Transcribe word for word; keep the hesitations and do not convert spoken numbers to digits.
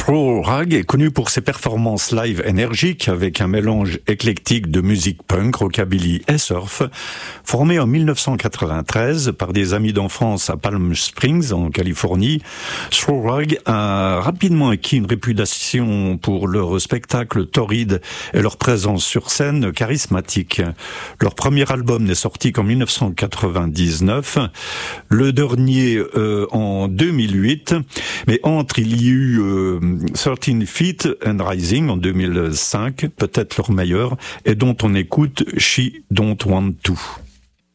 Throw Rag est connu pour ses performances live énergiques avec un mélange éclectique de musique punk, rockabilly et surf. Formé en dix-neuf cent quatre-vingt-treize par des amis d'enfance à Palm Springs en Californie, Throw Rag a rapidement acquis une réputation pour leur spectacle torride et leur présence sur scène charismatique. Leur premier album n'est sorti qu'en dix-neuf cent quatre-vingt-dix-neuf, le dernier euh, en deux mille huit, mais entre il y a eu euh, thirteen feet and Rising en deux mille cinq, peut-être leur meilleur, et dont on écoute She Don't Want To.